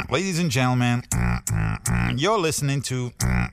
Ladies and gentlemen, you're listening to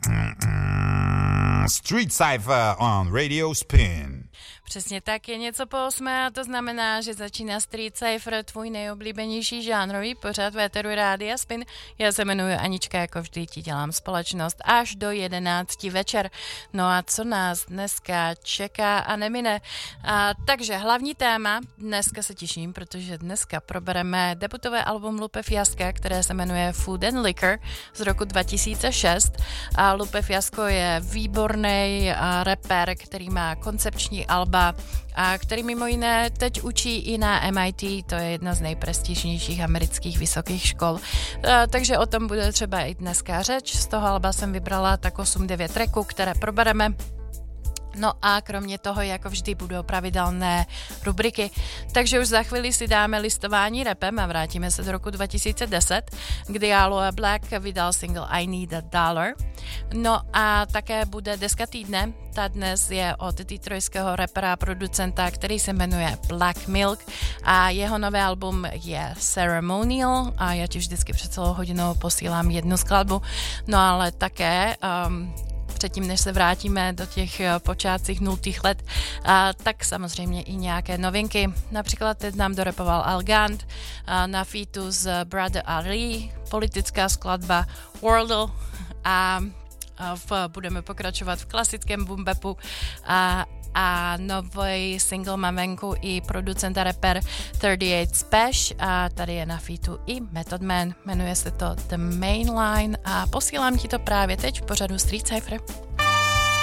Street Cypher on Radio Spin. Přesně tak, je něco po 8 a to znamená, že začíná Street Cypher, tvůj nejoblíbenější žánrový pořad v éteru Rádia Spin. Já se jmenuji Anička, jako vždy ti dělám společnost až do 11 večer. No a co nás dneska čeká a nemine? Takže hlavní téma, dneska se těším, protože dneska probereme debutové album Lupe Fiasca, které se jmenuje Food and Liquor z roku 2006. A Lupe Fiasco je výborný rapper, který má koncepční alba, a který mimo jiné teď učí i na MIT, to je jedna z nejprestižnějších amerických vysokých škol. Takže o tom bude třeba i dneska řeč. Z toho alba jsem vybrala tak 8-9 tracků, které probereme. No a kromě toho, jako vždy, budou pravidelné rubriky. Takže už za chvíli si dáme listování rapem a vrátíme se do roku 2010, kdy Aloe Black vydal single I Need a Dollar. No a také bude deska týdne. Ta dnes je od detroitského rapera a producenta, který se jmenuje Black Milk a jeho nové album je Ceremonial a já ti vždycky před celou hodinou posílám jednu skladbu. No ale také předtím, než se vrátíme do těch počátcích 0. let, tak samozřejmě i nějaké novinky. Například teď nám dorapoval Al Gant na featu s Brother Ali, politická skladba World a budeme pokračovat v klasickém boom bapu a nový single má venku i producent a rapper 38 Special a tady je na featu i Method Man, jmenuje se to The Mainline a posílám ti to právě teď v pořadu Street Cypher.